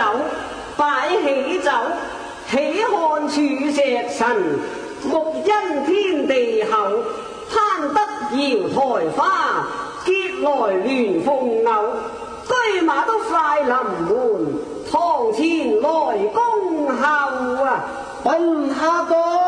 拜喜酒，喜看柱石神，木因天地厚，攀得瑶台花，結來聯鳳偶，車馬都快臨門，堂前來恭候啊！ 賓客到。